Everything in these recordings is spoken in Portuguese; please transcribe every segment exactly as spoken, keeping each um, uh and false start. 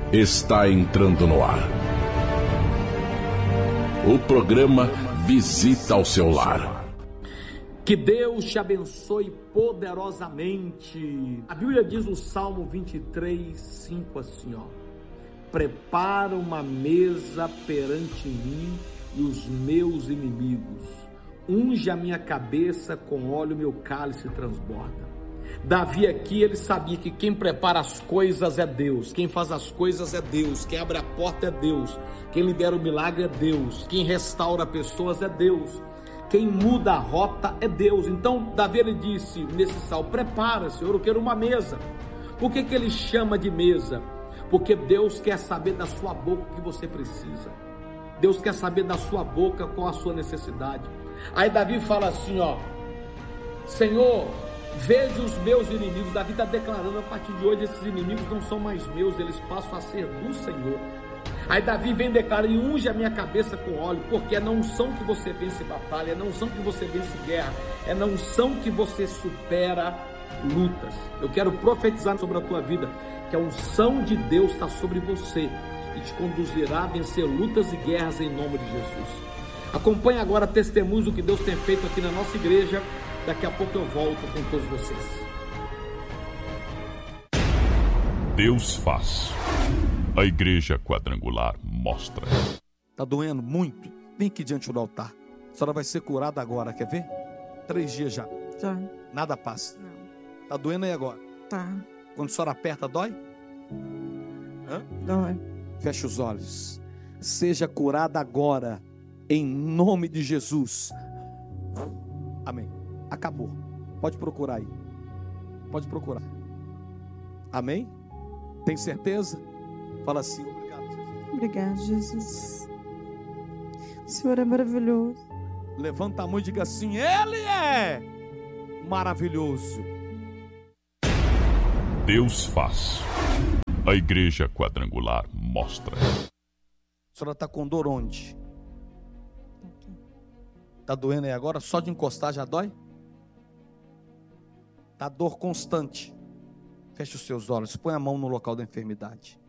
está entrando no ar. O programa Visita ao Seu Lar. Que Deus te abençoe poderosamente. A Bíblia diz no Salmo vinte e três, cinco assim, ó: prepara uma mesa perante mim e os meus inimigos. Unge a minha cabeça com óleo, meu cálice transborda. Davi aqui, ele sabia que quem prepara as coisas é Deus, quem faz as coisas é Deus, quem abre a porta é Deus, quem libera o milagre é Deus, quem restaura pessoas é Deus, quem muda a rota é Deus. Então Davi, ele disse nesse salmo: prepara, Senhor, eu quero uma mesa. Por que que ele chama de mesa? Porque Deus quer saber da sua boca o que você precisa. Deus quer saber da sua boca qual a sua necessidade. Aí Davi fala assim, ó: Senhor, veja os meus inimigos. Davi está declarando: a partir de hoje esses inimigos não são mais meus, eles passam a ser do Senhor. Aí Davi vem e declara: e unge a minha cabeça com óleo, porque é na unção que você vence batalha, é na unção que você vence guerra, é na unção que você supera lutas. Eu quero profetizar sobre a tua vida que a unção de Deus está sobre você e te conduzirá a vencer lutas e guerras em nome de Jesus. Acompanhe agora testemunhos do que Deus tem feito aqui na nossa igreja. Daqui a pouco eu volto com todos vocês. Deus faz. A Igreja Quadrangular mostra. Tá doendo muito? Vem aqui diante do altar. A senhora vai ser curada agora, quer ver? Três dias já. Já. Nada passa. Não. Tá doendo aí agora? Tá. Quando a senhora aperta, dói? Hã? Dói. Feche os olhos. Seja curada agora, em nome de Jesus. Amém. Acabou. Pode procurar aí. Pode procurar. Amém? Tem certeza? Fala assim: obrigado, Jesus. Obrigado, Jesus. O Senhor é maravilhoso. Levanta a mão e diga assim: Ele é maravilhoso. Deus faz. A Igreja Quadrangular mostra. A senhora está com dor onde? Está doendo aí agora? Só de encostar já dói? Está dor constante. Feche os seus olhos. Põe a mão no local da enfermidade.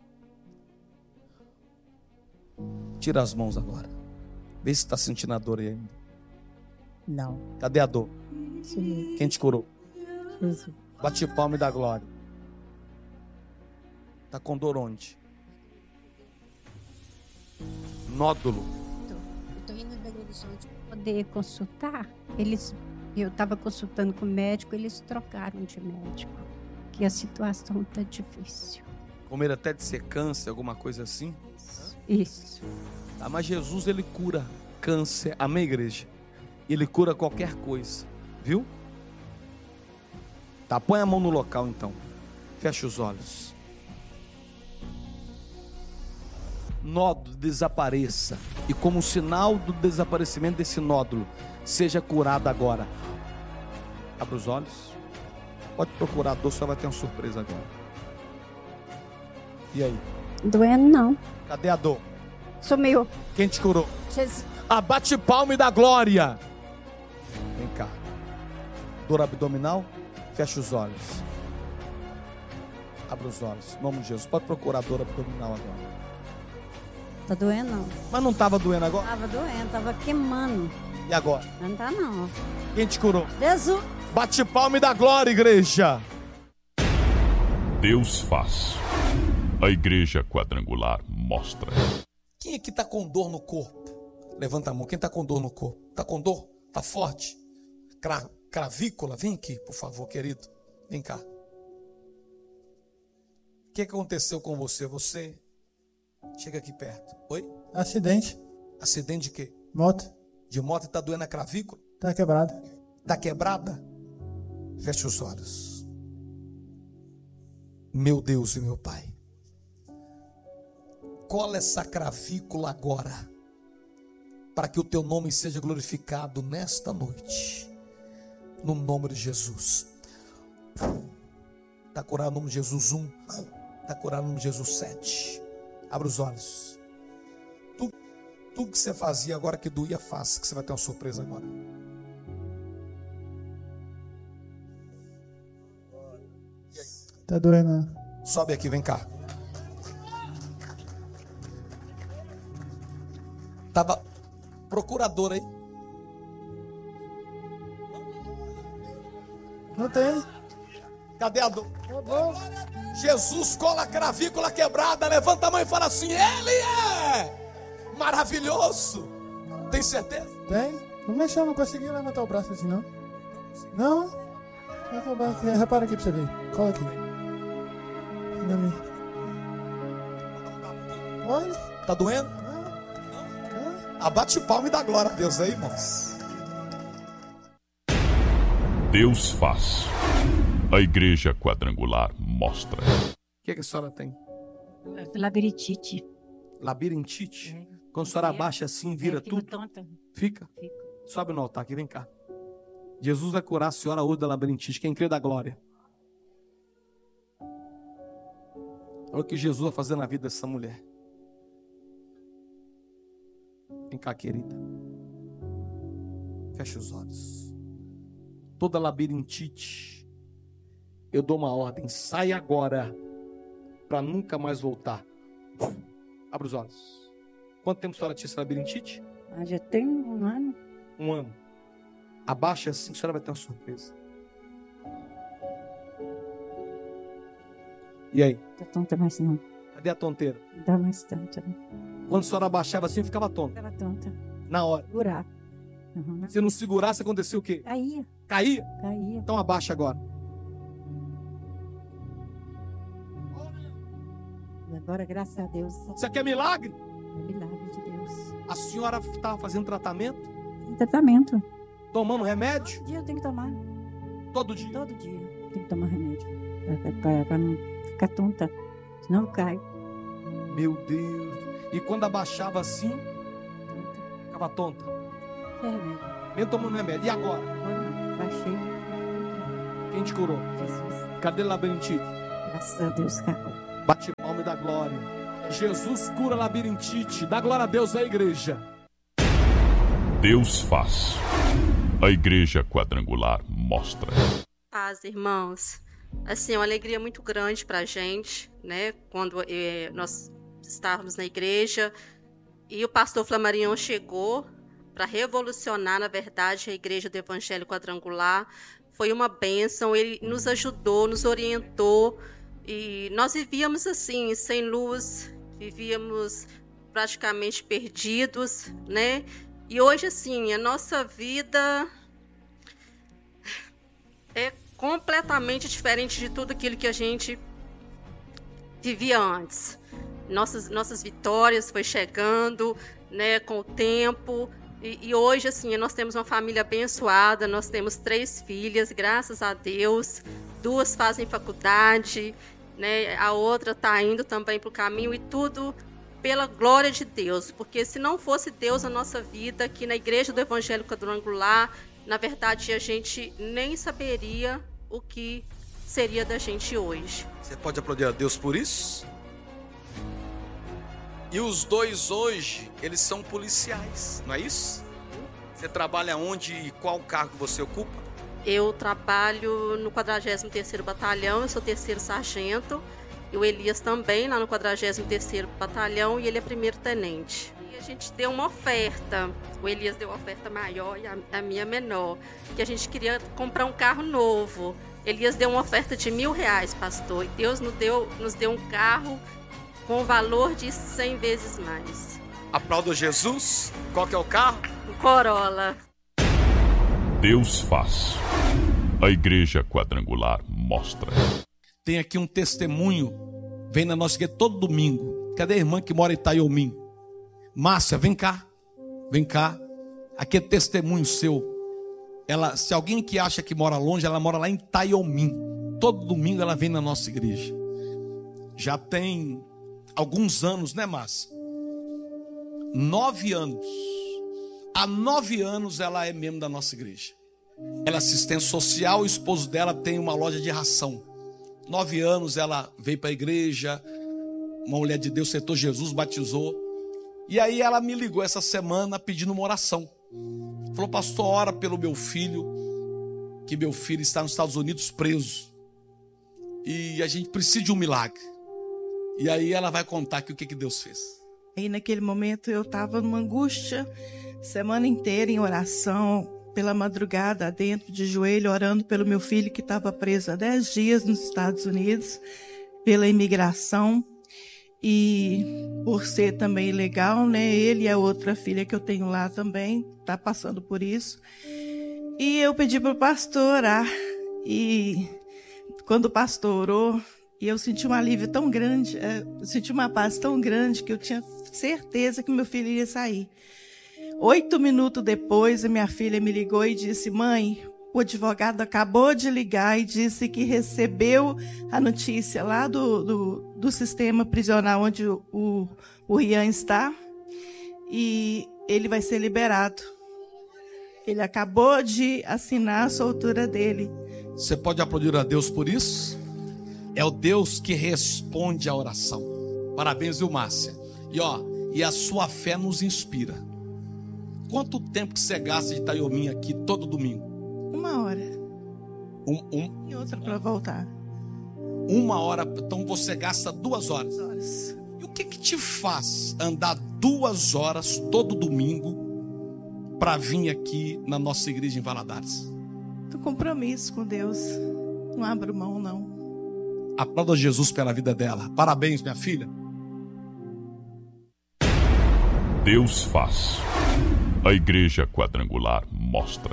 Tira as mãos agora. Vê se está sentindo a dor aí ainda. Não. Cadê a dor? Sim. Quem te curou? Jesus. Bate palma e dá glória. Está com dor onde? Nódulo. Eu estou indo na igreja para poder consultar. Eles, eu estava consultando com o médico, eles trocaram de médico. Que a situação está difícil. Com medo até de ser câncer, alguma coisa assim? Isso. Tá, mas Jesus, ele cura câncer. Amém, igreja? Ele cura qualquer coisa. Viu? Tá, põe a mão no local então. Fecha os olhos. Nódulo desapareça. E como sinal do desaparecimento desse nódulo, seja curado agora. Abra os olhos. Pode procurar a dor, só vai ter uma surpresa agora. E aí? Doendo não. Cadê a dor? Sumiu. Quem te curou? Jesus. Ah, bate palma e dá glória. Vem cá. Dor abdominal? Fecha os olhos. Abra os olhos. Em nome de Jesus. Pode procurar a dor abdominal agora. Tá doendo não. Mas não estava doendo agora? Tava doendo, tava queimando. E agora? Não tá não. Quem te curou? Jesus. Bate palma e dá glória, igreja. Deus faz. A Igreja Quadrangular mostra. Quem aqui está com dor no corpo? Levanta a mão. Quem está com dor no corpo? Está com dor? Está forte? Cra... Cravícula? Vem aqui, por favor, querido. Vem cá. O que aconteceu com você? Você... Chega aqui perto. Oi? Acidente. Acidente de quê? Moto. De moto. E está doendo a clavícula? Tá quebrada. Está quebrada? Feche os olhos. Meu Deus e meu Pai. Cola essa clavícula agora, para que o teu nome seja glorificado nesta noite, no nome de Jesus. Está curado no nome de Jesus um, está curado no nome de Jesus sete. Abra os olhos. Tudo, tudo que você fazia agora que doía, faça, que você vai ter uma surpresa agora. Tá doendo. Sobe aqui, vem cá. Tava procurador aí. Não tem. Cadê a dor? Tá bom. Jesus cola a cravícula quebrada, levanta a mão e fala assim: Ele é maravilhoso. Tem certeza? Tem. Não mexeu, não consegui levantar o braço assim, não. Não. Levanta o braço. Repara aqui pra você ver. Cola aqui. Ainda me. Olha. Tá doendo? Abate palma e dá glória a Deus aí, irmãos. Deus faz. A Igreja Quadrangular mostra. O que, é que a senhora tem? Labirintite. Labirintite? É. Quando a senhora abaixa assim, vira é, fico tudo? Tonta. Fica? Fico. Sobe no altar aqui, vem cá. Jesus vai curar a senhora hoje da labirintite. Quem crê da glória. Olha o que Jesus vai fazer na vida dessa mulher. Vem cá, querida. Fecha os olhos. Toda labirintite, eu dou uma ordem. Sai agora, para nunca mais voltar. Abre os olhos. Quanto tempo a senhora tinha essa labirintite? Ah, já tem um ano. Um ano. Abaixa assim, a senhora vai ter uma surpresa. E aí? Tá tonta mais não. Cadê a tonteira? Não dá mais tanto. Né? Quando a senhora abaixava assim, ficava tonta. Tava tonta. Na hora. Segurar. Uhum. Se não segurasse, acontecia o quê? Caía. Caía? Caía. Então abaixa agora. E agora, graças a Deus, Isso aqui é milagre? é milagre de Deus. A senhora estava fazendo tratamento? Tem tratamento. Tomando remédio? Todo dia eu tenho que tomar. Todo dia? Todo dia tem que tomar remédio. Para não ficar tonta. Senão eu caio. Meu Deus. E quando abaixava assim, ficava tonta? É remédio. Mesmo tomando remédio. E agora? Agora não. Baixei. Quem te curou? Jesus. Cadê a labirintite? Graças a Deus, caiu. Bate palma e dá glória. Jesus cura a labirintite. Dá glória a Deus à igreja. Deus faz. A Igreja Quadrangular mostra. Paz, irmãos. Assim, é uma alegria muito grande para a gente, né? Quando eh, nós estávamos na igreja e o pastor Flamarion chegou para revolucionar, na verdade, a igreja do Evangelho Quadrangular. Foi uma bênção, ele nos ajudou, nos orientou e nós vivíamos assim, sem luz, vivíamos praticamente perdidos, né? E hoje, assim, a nossa vida é completamente diferente de tudo aquilo que a gente vivia antes. Nossas, nossas vitórias foi chegando, né, com o tempo. E, e hoje, assim, nós temos uma família abençoada, nós temos três filhas, graças a Deus. Duas fazem faculdade, né, a outra está indo também para o caminho e tudo pela glória de Deus. Porque se não fosse Deus na nossa vida, aqui na Igreja do Evangelho Quadrangular, na verdade, a gente nem saberia o que seria da gente hoje. Você pode aplaudir a Deus por isso? E os dois hoje, eles são policiais, não é isso? Você trabalha onde e qual cargo você ocupa? Eu trabalho no quadragésimo terceiro Batalhão, eu sou terceiro sargento. E o Elias também, lá no quadragésimo terceiro Batalhão, e ele é primeiro tenente. E a gente deu uma oferta, o Elias deu uma oferta maior e a, a minha menor, que a gente queria comprar um carro novo. Elias deu uma oferta de mil reais, pastor, e Deus nos deu, nos deu um carro com o valor de cem vezes mais. Aplauda Jesus. Qual que é o carro? Um Corolla. Deus faz. A Igreja Quadrangular mostra. Tem aqui um testemunho. Vem na nossa igreja todo domingo. Cadê a irmã que mora em Itaiomim? Márcia, vem cá. Vem cá. Aqui é testemunho seu. Ela, se alguém que acha que mora longe, ela mora lá em Itaiomim. Todo domingo ela vem na nossa igreja. Já tem alguns anos, né, Márcia? Nove anos. Há nove anos ela é membro da nossa igreja. Ela é assistente social, o esposo dela tem uma loja de ração. Nove anos ela veio para a igreja, uma mulher de Deus aceitou Jesus, batizou. E aí ela me ligou essa semana pedindo uma oração. Falou, pastor, ora pelo meu filho, que meu filho está nos Estados Unidos preso. E a gente precisa de um milagre. E aí ela vai contar aqui o que, que Deus fez. E naquele momento eu estava numa angústia, semana inteira em oração, pela madrugada, dentro de joelho, orando pelo meu filho que estava preso há dez dias nos Estados Unidos, pela imigração. E por ser também ilegal, né? Ele e a outra filha que eu tenho lá também está passando por isso. E eu pedi para o pastor orar. E quando o pastor orou, eu senti um alívio tão grande, eu senti uma paz tão grande que eu tinha certeza que meu filho ia sair. Oito minutos depois, a minha filha me ligou e disse: mãe, o advogado acabou de ligar e disse que recebeu a notícia lá do, do, do sistema prisional onde o, o, o Rian está e ele vai ser liberado. Ele acabou de assinar a soltura dele. Você pode aplaudir a Deus por isso? É o Deus que responde à oração. Parabéns, viu, Márcia? E ó, e a sua fé nos inspira. Quanto tempo que você gasta de Itaiomi aqui todo domingo? Uma hora. Um, um, e outra para voltar. Uma hora, então você gasta duas horas. Duas horas. E o que que te faz andar duas horas todo domingo para vir aqui na nossa igreja em Valadares? Do compromisso com Deus. Não abro mão, não. Aplauda Jesus pela vida dela. Parabéns, minha filha. Deus faz. A Igreja Quadrangular mostra.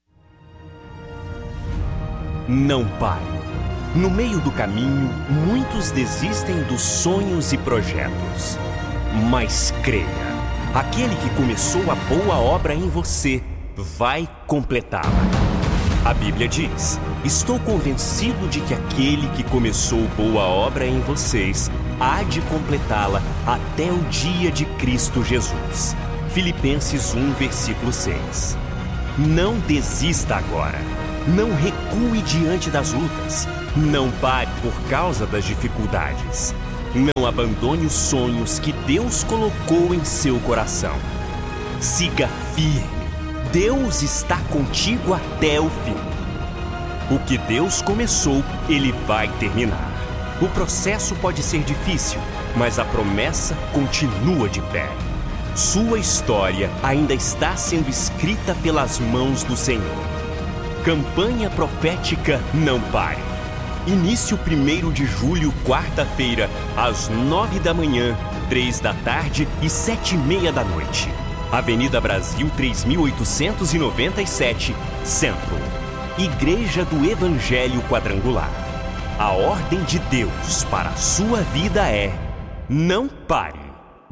Não pare. No meio do caminho, muitos desistem dos sonhos e projetos. Mas creia, aquele que começou a boa obra em você vai completá-la. A Bíblia diz: estou convencido de que aquele que começou boa obra em vocês há de completá-la até o dia de Cristo Jesus. Filipenses um, versículo seis. Não desista agora. Não recue diante das lutas. Não pare por causa das dificuldades. Não abandone os sonhos que Deus colocou em seu coração. Siga firme. Deus está contigo até o fim. O que Deus começou, Ele vai terminar. O processo pode ser difícil, mas a promessa continua de pé. Sua história ainda está sendo escrita pelas mãos do Senhor. Campanha profética Não Pare. Início primeiro de julho, quarta-feira, às nove da manhã, três da tarde e sete e meia da noite. Avenida Brasil três mil oitocentos e noventa e sete, Centro. Igreja do Evangelho Quadrangular. A ordem de Deus para a sua vida é: não pare.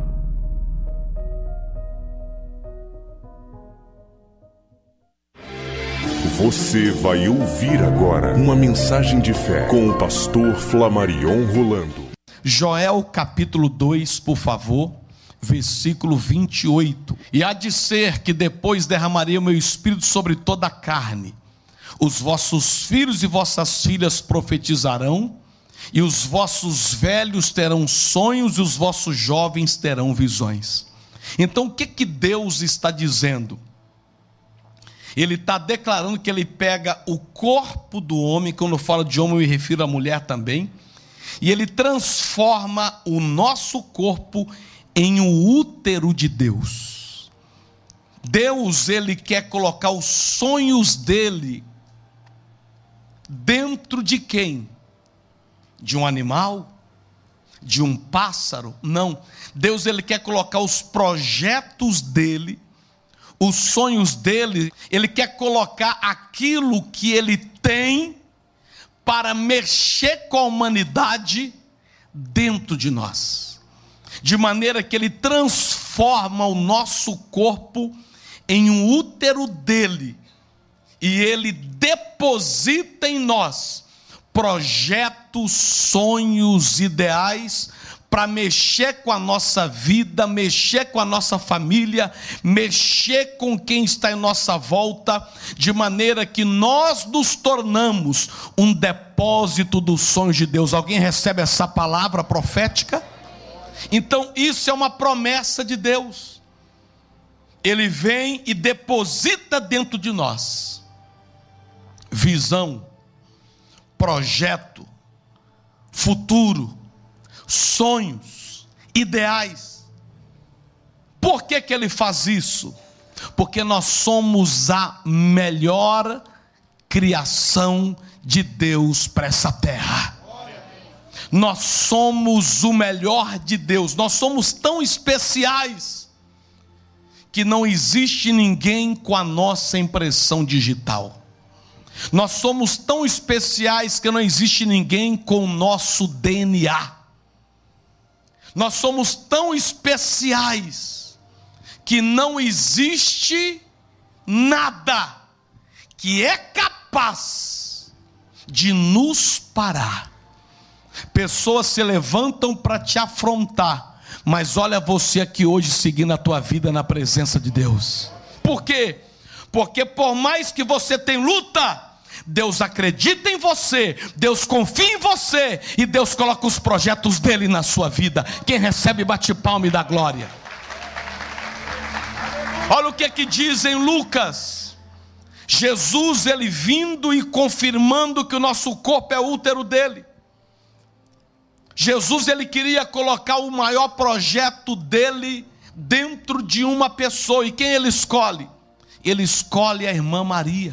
Você vai ouvir agora uma mensagem de fé com o pastor Flamarion Rolando. Joel capítulo dois, por favor, versículo vinte e oito. E há de ser que depois derramarei o meu espírito sobre toda a carne. Os vossos filhos e vossas filhas profetizarão, e os vossos velhos terão sonhos, e os vossos jovens terão visões. Então o que que Deus está dizendo? Ele está declarando que ele pega o corpo do homem, quando eu falo de homem eu me refiro à mulher também, e ele transforma o nosso corpo em um útero de Deus. Deus, ele quer colocar os sonhos dele dentro de quem? De um animal? De um pássaro? Não. Deus, ele quer colocar os projetos dele, os sonhos dele, ele quer colocar aquilo que ele tem para mexer com a humanidade dentro de nós, de maneira que ele transforma o nosso corpo em um útero dele, e ele deposita em nós projetos, sonhos, ideais, para mexer com a nossa vida, mexer com a nossa família, mexer com quem está em nossa volta, de maneira que nós nos tornamos um depósito dos sonhos de Deus. Alguém recebe essa palavra profética? Então isso é uma promessa de Deus. Ele vem e deposita dentro de nós visão, projeto, futuro, sonhos, ideais. Por que que ele faz isso? Porque nós somos a melhor criação de Deus para essa terra. Nós somos o melhor de Deus. Nós somos tão especiais que não existe ninguém com a nossa impressão digital. Nós somos tão especiais que não existe ninguém com o nosso D N A. Nós somos tão especiais que não existe nada que é capaz de nos parar. Pessoas se levantam para te afrontar, mas olha você aqui hoje seguindo a tua vida na presença de Deus. Por quê? Porque por mais que você tenha luta, Deus acredita em você, Deus confia em você, e Deus coloca os projetos dele na sua vida. Quem recebe bate palma e dá glória. Olha o que é que diz em Lucas. Jesus, ele vindo e confirmando que o nosso corpo é o útero dele. Jesus, ele queria colocar o maior projeto dele dentro de uma pessoa. E quem ele escolhe? Ele escolhe a irmã Maria.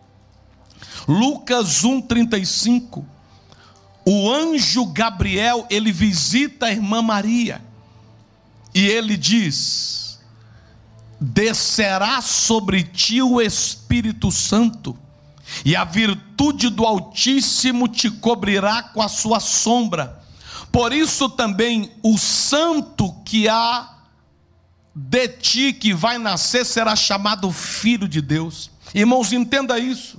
Lucas um, trinta e cinco. O anjo Gabriel, ele visita a irmã Maria. E ele diz: descerá sobre ti o Espírito Santo, e a virtude do Altíssimo te cobrirá com a sua sombra. Por isso também o santo que há de ti, que vai nascer, será chamado Filho de Deus. Irmãos, entenda isso.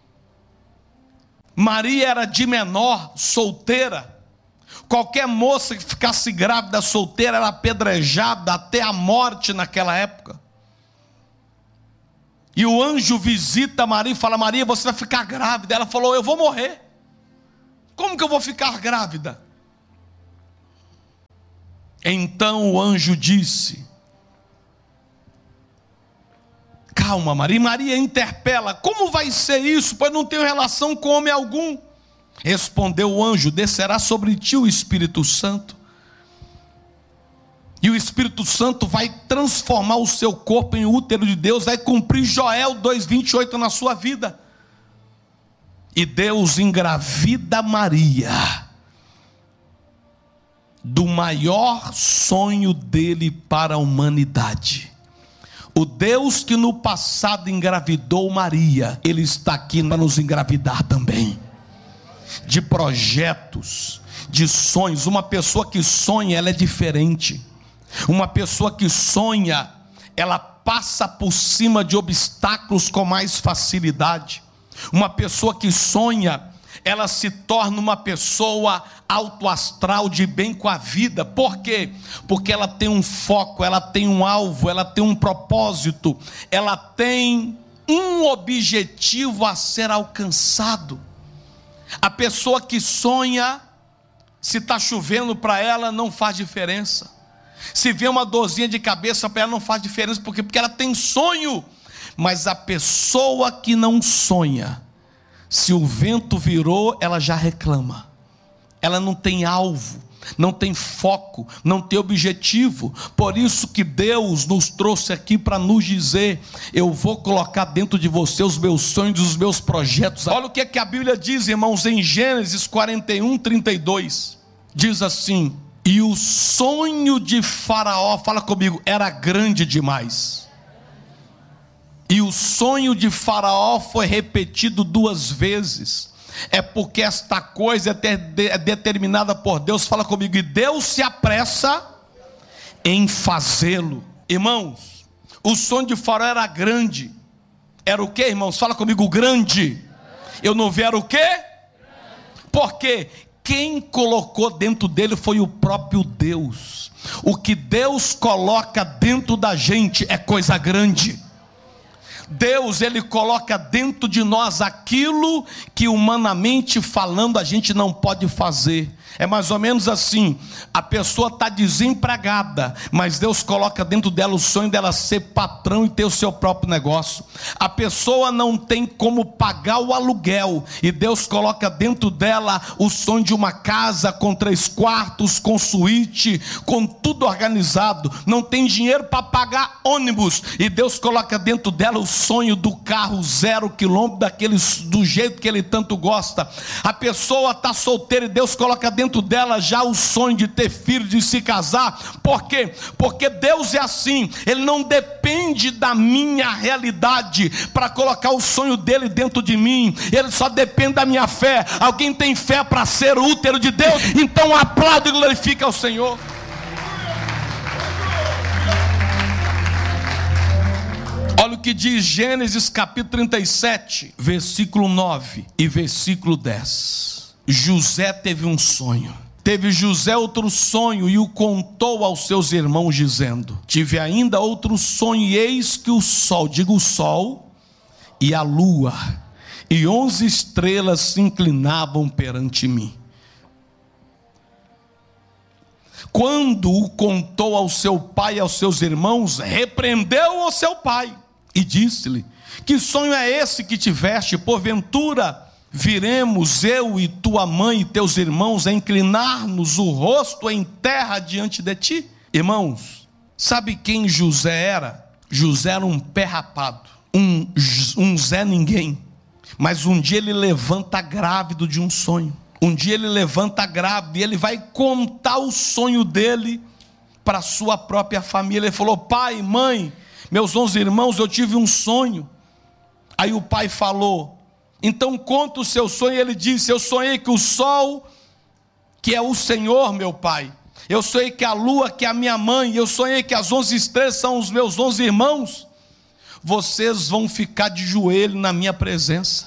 Maria era de menor, solteira. Qualquer moça que ficasse grávida solteira era apedrejada até a morte naquela época. E o anjo visita Maria e fala: Maria, você vai ficar grávida. Ela falou: eu vou morrer. Como que eu vou ficar grávida? Então o anjo disse: calma, Maria. E Maria interpela: como vai ser isso? Pois não tenho relação com homem algum. Respondeu o anjo: descerá sobre ti o Espírito Santo, e o Espírito Santo vai transformar o seu corpo em útero de Deus, vai cumprir Joel dois, vinte e oito na sua vida. E Deus engravida Maria do maior sonho dele para a humanidade. O Deus que no passado engravidou Maria, ele está aqui para nos engravidar também. De projetos, de sonhos. Uma pessoa que sonha, ela é diferente. Uma pessoa que sonha, ela passa por cima de obstáculos com mais facilidade. Uma pessoa que sonha, ela se torna uma pessoa autoastral, de bem com a vida. Por quê? Porque ela tem um foco, ela tem um alvo, ela tem um propósito, ela tem um objetivo a ser alcançado. A pessoa que sonha, se está chovendo para ela, não faz diferença. Se vê uma dorzinha de cabeça para ela, não faz diferença. Por quê? Porque ela tem sonho. Mas a pessoa que não sonha, se o vento virou, ela já reclama. Ela não tem alvo, não tem foco, não tem objetivo. Por isso que Deus nos trouxe aqui para nos dizer: eu vou colocar dentro de você os meus sonhos, os meus projetos. Olha o que é que a Bíblia diz, irmãos, em Gênesis quarenta e um, trinta e dois. Diz assim: e o sonho de Faraó, fala comigo, era grande demais. E o sonho de Faraó foi repetido duas vezes. É porque esta coisa é determinada por Deus. Fala comigo. E Deus se apressa em fazê-lo. Irmãos, o sonho de Faraó era grande. Era o que, irmãos? Fala comigo, grande. Eu não vi, era o que? Porque quem colocou dentro dele foi o próprio Deus. O que Deus coloca dentro da gente é coisa grande. Deus, ele coloca dentro de nós aquilo que humanamente falando a gente não pode fazer. É mais ou menos assim: a pessoa está desempregada, mas Deus coloca dentro dela o sonho dela ser patrão e ter o seu próprio negócio. A pessoa não tem como pagar o aluguel, e Deus coloca dentro dela o sonho de uma casa com três quartos, com suíte, com tudo organizado. Não tem dinheiro para pagar ônibus, e Deus coloca dentro dela o sonho do carro zero quilômetro, daqueles, do jeito que ele tanto gosta. A pessoa está solteira e Deus coloca dentro dentro dela já o sonho de ter filho, de se casar. Por quê? Porque Deus é assim, Ele não depende da minha realidade para colocar o sonho dele dentro de mim, Ele só depende da minha fé. Alguém tem fé para ser o útero de Deus? Então aplaude e glorifica ao Senhor. Olha o que diz Gênesis capítulo trinta e sete, versículo nove e versículo dez. José teve um sonho. Teve José outro sonho e o contou aos seus irmãos, dizendo: tive ainda outro sonho, e eis que o sol, digo o sol, e a lua, e onze estrelas se inclinavam perante mim. Quando o contou ao seu pai e aos seus irmãos, repreendeu o seu pai e disse-lhe: que sonho é esse que tiveste? Porventura viremos eu e tua mãe e teus irmãos a inclinar-nos o rosto em terra diante de ti? Irmãos, sabe quem José era? José era um pé rapado, um, um Zé Ninguém. Mas um dia ele levanta grávido de um sonho. Um dia ele levanta grávido e ele vai contar o sonho dele para a sua própria família. Ele falou: pai, mãe, meus onze irmãos, eu tive um sonho. Aí o pai falou: então conta o seu sonho. Ele disse: eu sonhei que o sol, que é o Senhor, meu pai, eu sonhei que a lua, que é a minha mãe, eu sonhei que as onze estrelas são os meus onze irmãos. Vocês vão ficar de joelho na minha presença.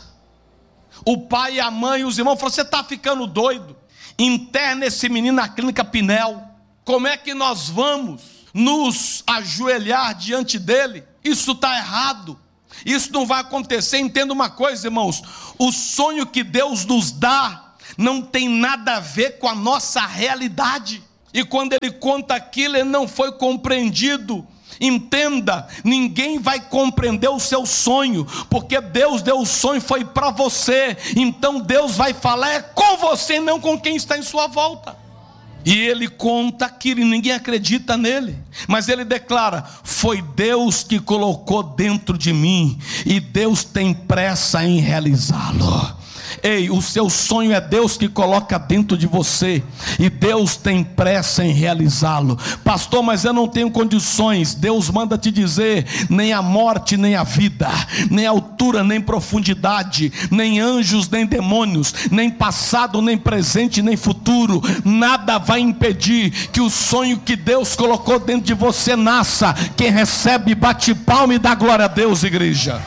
O pai, a mãe e os irmãos falaram: você está ficando doido? Interna esse menino na clínica Pinel. Como é que nós vamos nos ajoelhar diante dele? Isso está errado. Isso não vai acontecer. Entenda uma coisa, irmãos: o sonho que Deus nos dá não tem nada a ver com a nossa realidade. E quando ele conta aquilo, ele não foi compreendido. Entenda, ninguém vai compreender o seu sonho, porque Deus deu o sonho, foi para você. Então Deus vai falar é com você, não com quem está em sua volta. E ele conta aquilo e ninguém acredita nele, mas ele declara: foi Deus que colocou dentro de mim, e Deus tem pressa em realizá-lo. Ei, o seu sonho é Deus que coloca dentro de você, e Deus tem pressa em realizá-lo. Pastor, mas eu não tenho condições. Deus manda te dizer: nem a morte, nem a vida, nem a altura, nem profundidade, nem anjos, nem demônios, nem passado, nem presente, nem futuro, nada vai impedir que o sonho que Deus colocou dentro de você nasça. Quem recebe, bate palma e dá glória a Deus, igreja.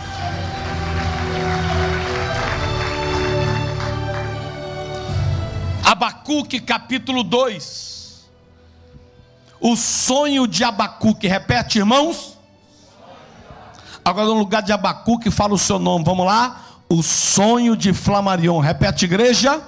Abacuque capítulo dois. O sonho de Abacuque. Repete, irmãos. Agora no lugar de Abacuque fala o seu nome. Vamos lá. O sonho de Flamarion. Repete, igreja.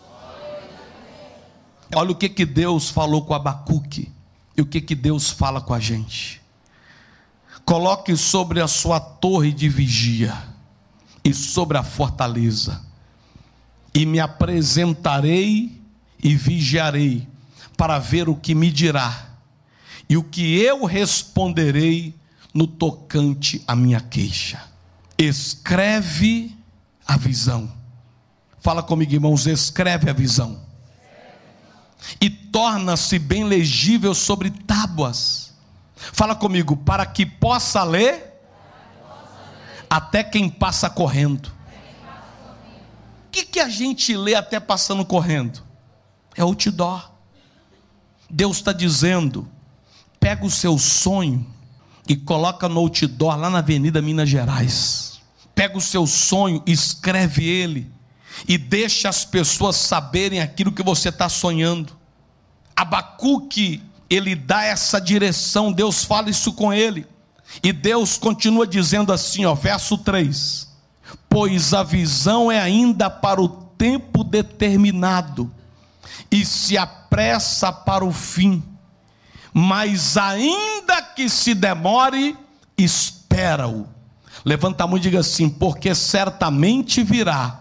Olha o que, que Deus falou com Abacuque e o que, que Deus fala com a gente. Coloque sobre a sua torre de vigia e sobre a fortaleza, e me apresentarei e vigiarei para ver o que me dirá e o que eu responderei no tocante à minha queixa. Escreve a visão. Fala comigo, irmãos. Escreve a visão e torna-se bem legível sobre tábuas. Fala comigo: para que possa ler até quem passa correndo. O que, que a gente lê até passando correndo? É outdoor. Deus está dizendo: pega o seu sonho e coloca no outdoor lá na Avenida Minas Gerais. Pega o seu sonho, escreve ele e deixa as pessoas saberem aquilo que você está sonhando. Abacuque, ele dá essa direção, Deus fala isso com ele, e Deus continua dizendo assim, ó, verso três: pois a visão é ainda para o tempo determinado, e se apressa para o fim, mas ainda que se demore, espera-o. Levanta a mão e diga assim: porque certamente virá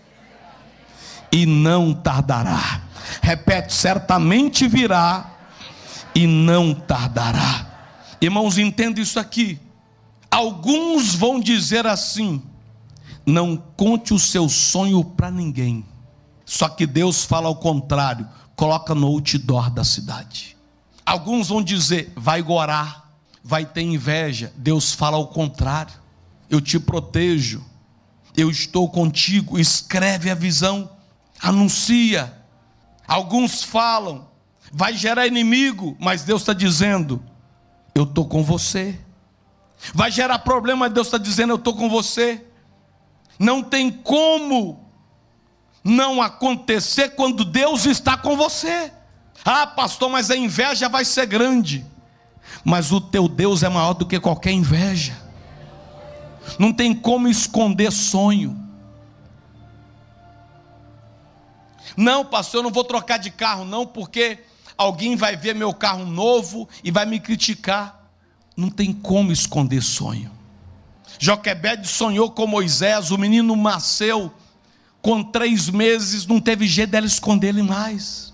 e não tardará. Repete: certamente virá e não tardará. Irmãos, entenda isso aqui. Alguns vão dizer assim: não conte o seu sonho para ninguém. Só que Deus fala ao contrário: coloca no outdoor da cidade. Alguns vão dizer: vai gorar, vai ter inveja. Deus fala ao contrário: eu te protejo, eu estou contigo. Escreve a visão, anuncia. Alguns falam: vai gerar inimigo, mas Deus está dizendo: eu estou com você. Vai gerar problema, mas Deus está dizendo: eu estou com você. Não tem como não acontecer quando Deus está com você. Ah, pastor, mas a inveja vai ser grande. Mas o teu Deus é maior do que qualquer inveja. Não tem como esconder sonho. Não, pastor, eu não vou trocar de carro não, porque alguém vai ver meu carro novo e vai me criticar. Não tem como esconder sonho. Joquebede sonhou com Moisés, o menino nasceu com três meses, não teve jeito dela esconder ele mais.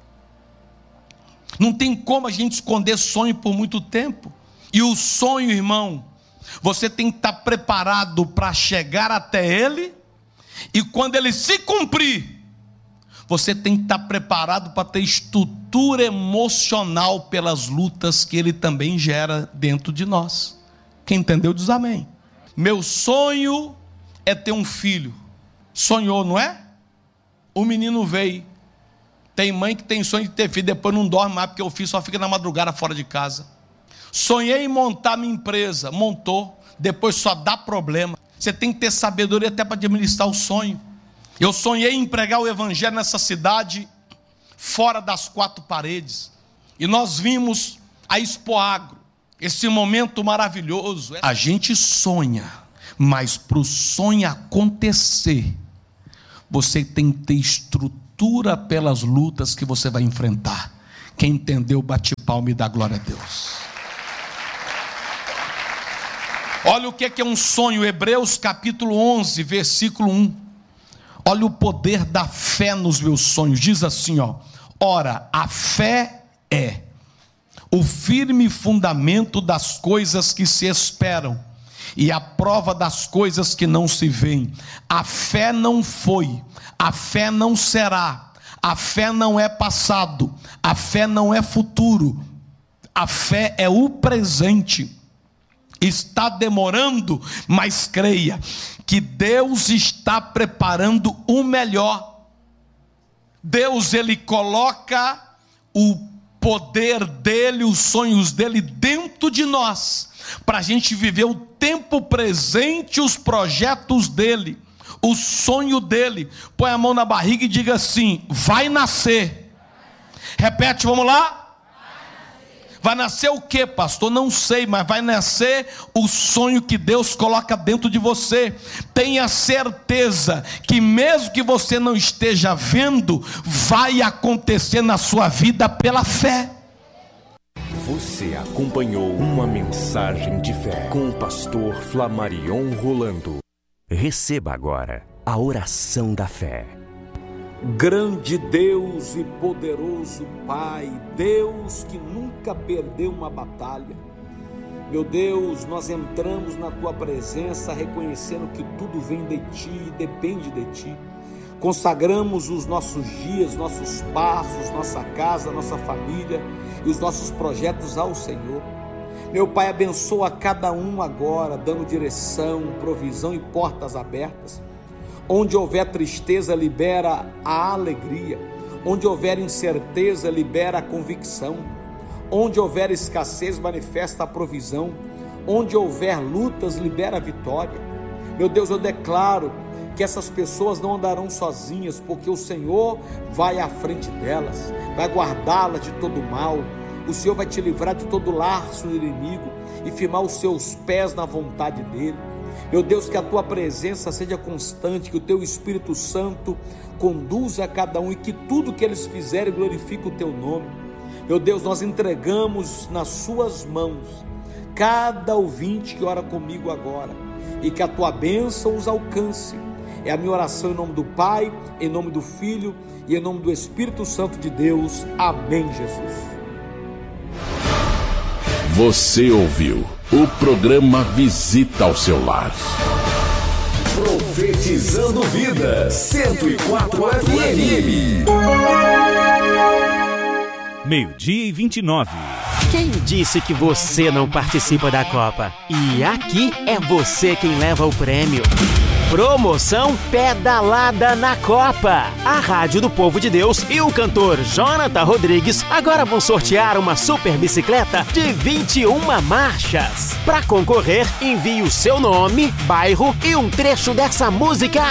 Não tem como a gente esconder sonho por muito tempo. E o sonho, irmão, você tem que estar preparado para chegar até ele, e quando ele se cumprir, você tem que estar preparado para ter estrutura emocional pelas lutas que ele também gera dentro de nós. Quem entendeu diz amém. Meu sonho é ter um filho. Sonhou, não é? O menino veio. Tem mãe que tem sonho de ter filho, depois não dorme mais, porque o filho só fica na madrugada fora de casa. Sonhei em montar minha empresa, montou, depois só dá problema. Você tem que ter sabedoria até para administrar o sonho. Eu sonhei em pregar o evangelho nessa cidade, fora das quatro paredes, e nós vimos a Expo Agro, esse momento maravilhoso. A gente sonha, mas para o sonho acontecer, você tem que ter estrutura pelas lutas que você vai enfrentar. Quem entendeu, bate palma e dá glória a Deus. Olha o que é um sonho. Hebreus capítulo onze, versículo um. Olha o poder da fé nos meus sonhos. Diz assim, ó: ora, a fé é o firme fundamento das coisas que se esperam e a prova das coisas que não se veem. A fé não foi, a fé não será, a fé não é passado, a fé não é futuro, a fé é o presente. Está demorando, mas creia que Deus está preparando o melhor. Deus, ele coloca o poder dele, os sonhos dele dentro de nós, para a gente viver o tempo presente, os projetos dele, o sonho dele. Põe a mão na barriga e diga assim: vai nascer. Repete, vamos lá. Vai nascer o que, pastor? Não sei, mas vai nascer o sonho que Deus coloca dentro de você. Tenha certeza que mesmo que você não esteja vendo, vai acontecer na sua vida pela fé. Você acompanhou uma mensagem de fé com o pastor Flamarion Rolando. Receba agora a oração da fé. Grande Deus e poderoso Pai, Deus que nunca perdeu uma batalha. Meu Deus, nós entramos na Tua presença reconhecendo que tudo vem de Ti e depende de Ti. Consagramos os nossos dias, nossos passos, nossa casa, nossa família e os nossos projetos ao Senhor. Meu Pai, abençoa cada um agora, dando direção, provisão e portas abertas. Onde houver tristeza, libera a alegria. Onde houver incerteza, libera a convicção. Onde houver escassez, manifesta a provisão. Onde houver lutas, libera a vitória. Meu Deus, eu declaro que essas pessoas não andarão sozinhas, porque o Senhor vai à frente delas, vai guardá-las de todo mal. O Senhor vai te livrar de todo laço do inimigo e firmar os seus pés na vontade dEle. Meu Deus, que a tua presença seja constante, que o teu Espírito Santo conduza a cada um e que tudo que eles fizerem glorifique o teu nome. Meu Deus, nós entregamos nas suas mãos cada ouvinte que ora comigo agora e que a tua bênção os alcance. É a minha oração em nome do Pai, em nome do Filho e em nome do Espírito Santo de Deus. Amém, Jesus. Você ouviu o programa Visita ao Seu Lar. Profetizando Vida, cento e quatro F M. Meio-dia e vinte e nove. Quem disse que você não participa da Copa? E aqui é você quem leva o prêmio. Promoção Pedalada na Copa. A Rádio do Povo de Deus e o cantor Jonathan Rodrigues agora vão sortear uma super bicicleta de vinte e uma marchas. Para concorrer, envie o seu nome, bairro e um trecho dessa música